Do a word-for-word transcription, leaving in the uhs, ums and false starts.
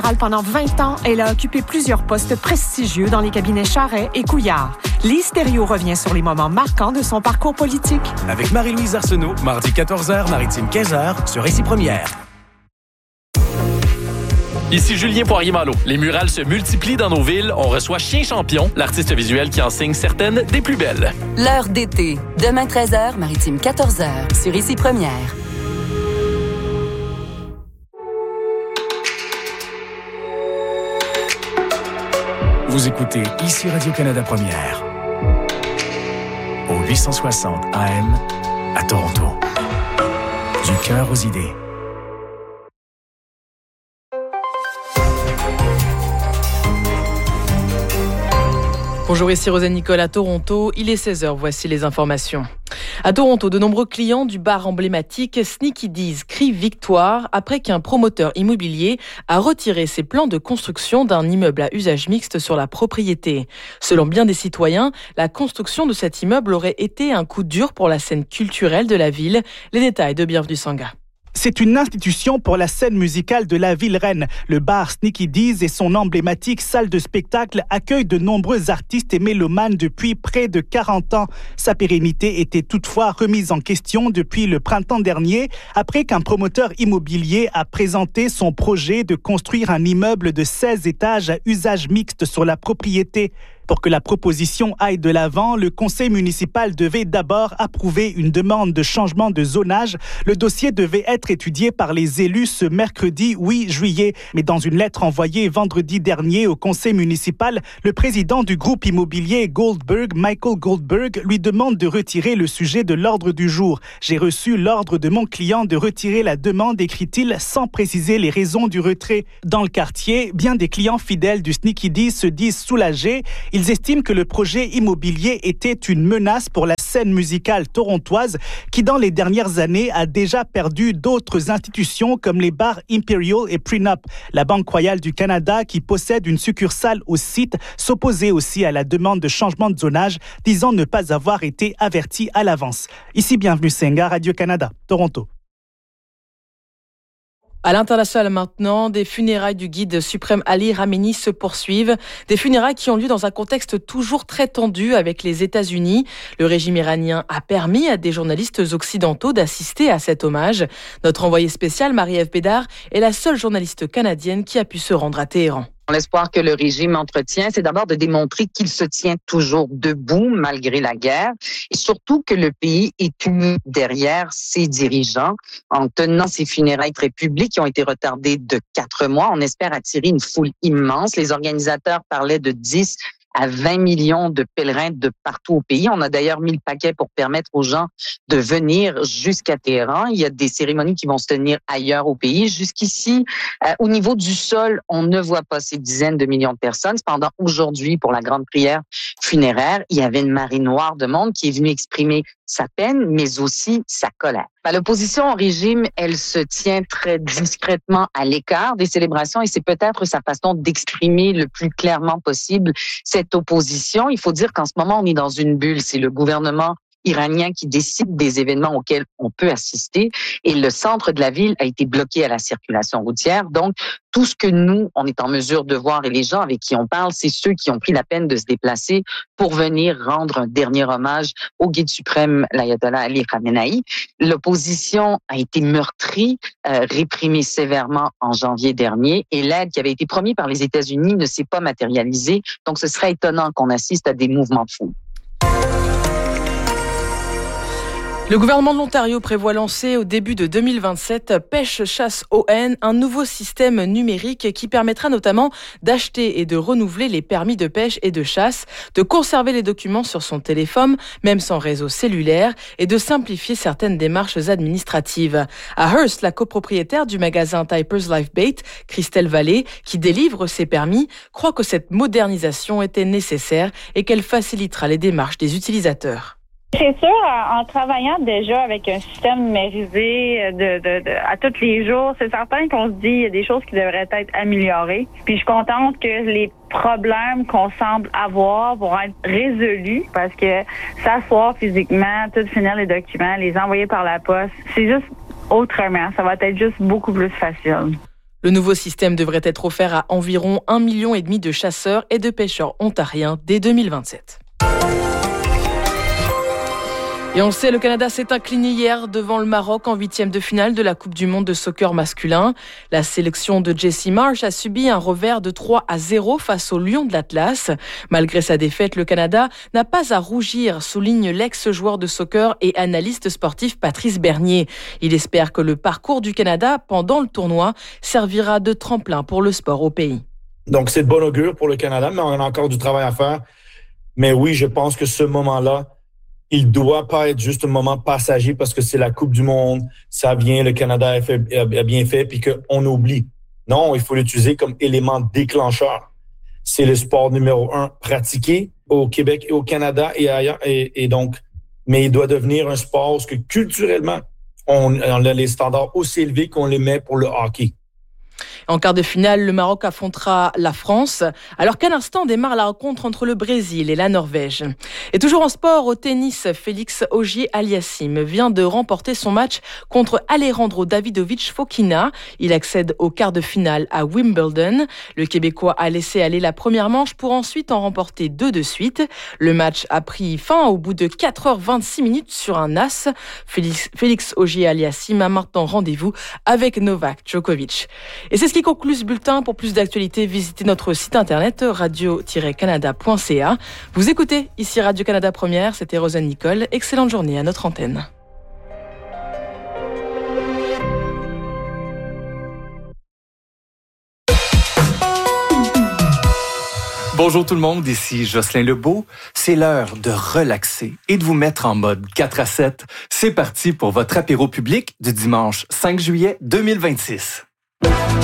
Pendant vingt ans, elle a occupé plusieurs postes prestigieux dans les cabinets Charret et Couillard. Lise Thériault revient sur les moments marquants de son parcours politique. Avec Marie-Louise Arsenault, mardi quatorze heures, Maritime quinze heures, sur Ici Première. Ici Julien Poirier-Malo. Les murales se multiplient dans nos villes. On reçoit Chien Champion, l'artiste visuel qui en signe certaines des plus belles. L'heure d'été. Demain treize heures, Maritime quatorze heures, sur Ici Première. Vous écoutez Ici Radio-Canada Première. Au huit cent soixante A M à Toronto. Du cœur aux idées. Bonjour, ici Rosanne Nicole à Toronto. Il est seize heures, voici les informations. À Toronto, de nombreux clients du bar emblématique Sneaky Dee's crient victoire après qu'un promoteur immobilier a retiré ses plans de construction d'un immeuble à usage mixte sur la propriété. Selon bien des citoyens, la construction de cet immeuble aurait été un coup dur pour la scène culturelle de la ville. Les détails de Bienvenue Sangha. C'est une institution pour la scène musicale de la ville reine. Le bar Sneaky Dee's et son emblématique salle de spectacle accueillent de nombreux artistes et mélomanes depuis près de quarante ans. Sa pérennité était toutefois remise en question depuis le printemps dernier, après qu'un promoteur immobilier a présenté son projet de construire un immeuble de seize étages à usage mixte sur la propriété. Pour que la proposition aille de l'avant, le conseil municipal devait d'abord approuver une demande de changement de zonage. Le dossier devait être étudié par les élus ce mercredi huit juillet. Mais dans une lettre envoyée vendredi dernier au conseil municipal, le président du groupe immobilier Goldberg, Michael Goldberg, lui demande de retirer le sujet de l'ordre du jour. J'ai reçu l'ordre de mon client de retirer la demande, écrit-il, sans préciser les raisons du retrait. Dans le quartier, bien des clients fidèles du Sneaky Dee's se disent soulagés. Ils estiment que le projet immobilier était une menace pour la scène musicale torontoise qui, dans les dernières années, a déjà perdu d'autres institutions comme les bars Imperial et Prenup. La Banque royale du Canada, qui possède une succursale au site, s'opposait aussi à la demande de changement de zonage, disant ne pas avoir été averti à l'avance. Ici, Bienvenue Sangha, Radio-Canada, Toronto. À l'international maintenant, des funérailles du guide suprême Ali Khamenei se poursuivent. Des funérailles qui ont lieu dans un contexte toujours très tendu avec les États-Unis. Le régime iranien a permis à des journalistes occidentaux d'assister à cet hommage. Notre envoyée spéciale, Marie-Ève Bédard, est la seule journaliste canadienne qui a pu se rendre à Téhéran. L'espoir que le régime entretient, c'est d'abord de démontrer qu'il se tient toujours debout malgré la guerre et surtout que le pays est uni derrière ses dirigeants. En tenant ces funérailles très publiques qui ont été retardées de quatre mois, on espère attirer une foule immense. Les organisateurs parlaient de dix à vingt millions de pèlerins de partout au pays. On a d'ailleurs mis le paquet pour permettre aux gens de venir jusqu'à Téhéran. Il y a des cérémonies qui vont se tenir ailleurs au pays. Jusqu'ici, euh, au niveau du sol, on ne voit pas ces dizaines de millions de personnes. Cependant, aujourd'hui, pour la grande prière funéraire, il y avait une marée noire de monde qui est venue exprimer sa peine, mais aussi sa colère. Ben, l'opposition au régime, elle se tient très discrètement à l'écart des célébrations et c'est peut-être sa façon d'exprimer le plus clairement possible cette opposition. Il faut dire qu'en ce moment, on est dans une bulle. C'est le gouvernement iranien qui décide des événements auxquels on peut assister et le centre de la ville a été bloqué à la circulation routière. Donc, tout ce que nous, on est en mesure de voir et les gens avec qui on parle, c'est ceux qui ont pris la peine de se déplacer pour venir rendre un dernier hommage au guide suprême, l'ayatollah Ali Khamenei. L'opposition a été meurtrie, euh, réprimée sévèrement en janvier dernier et l'aide qui avait été promise par les États-Unis ne s'est pas matérialisée. Donc, ce serait étonnant qu'on assiste à des mouvements de foule. Le gouvernement de l'Ontario prévoit lancer au début de deux mille vingt-sept Pêche-Chasse-O N, un nouveau système numérique qui permettra notamment d'acheter et de renouveler les permis de pêche et de chasse, de conserver les documents sur son téléphone, même sans réseau cellulaire, et de simplifier certaines démarches administratives. À Hearst, la copropriétaire du magasin Typers Life Bait, Christelle Vallée, qui délivre ses permis, croit que cette modernisation était nécessaire et qu'elle facilitera les démarches des utilisateurs. C'est sûr, en travaillant déjà avec un système numérisé de, de, de, à tous les jours, c'est certain qu'on se dit qu'il y a des choses qui devraient être améliorées. Puis je suis contente que les problèmes qu'on semble avoir vont être résolus parce que s'asseoir physiquement, tout finir les documents, les envoyer par la poste, c'est juste autrement. Ça va être juste beaucoup plus facile. Le nouveau système devrait être offert à environ un million et demi de chasseurs et de pêcheurs ontariens dès deux mille vingt-sept. Et on le sait, le Canada s'est incliné hier devant le Maroc en huitième de finale de la Coupe du monde de soccer masculin. La sélection de Jesse Marsh a subi un revers de trois à zéro face aux Lions de l'Atlas. Malgré sa défaite, le Canada n'a pas à rougir, souligne l'ex-joueur de soccer et analyste sportif Patrice Bernier. Il espère que le parcours du Canada pendant le tournoi servira de tremplin pour le sport au pays. Donc c'est de bon augure pour le Canada, mais on a encore du travail à faire. Mais oui, je pense que ce moment-là, il doit pas être juste un moment passager parce que c'est la Coupe du monde, ça vient, le Canada a, fait, a bien fait, puis qu'on oublie. Non, il faut l'utiliser comme élément déclencheur. C'est le sport numéro un pratiqué au Québec et au Canada et ailleurs. Et, et donc, mais il doit devenir un sport parce que culturellement, on, on a les standards aussi élevés qu'on les met pour le hockey. En quart de finale, le Maroc affrontera la France, alors qu'à l'instant démarre la rencontre entre le Brésil et la Norvège. Et toujours en sport, au tennis, Félix Auger-Aliassime vient de remporter son match contre Alejandro Davidovich Fokina. Il accède au quart de finale à Wimbledon. Le Québécois a laissé aller la première manche pour ensuite en remporter deux de suite. Le match a pris fin au bout de quatre heures vingt-six minutes sur un as. Félix, Félix Auger-Aliassime a maintenant rendez-vous avec Novak Djokovic. Et c'est ce qui conclut ce bulletin. Pour plus d'actualités, visitez notre site internet radio tiret canada point c a. Vous écoutez ici Radio-Canada Première, c'était Rosanne Nicole. Excellente journée à notre antenne. Bonjour tout le monde, ici Jocelyn Lebeau. C'est l'heure de relaxer et de vous mettre en mode quatre à sept. C'est parti pour votre apéro public du dimanche cinq juillet deux mille vingt-six.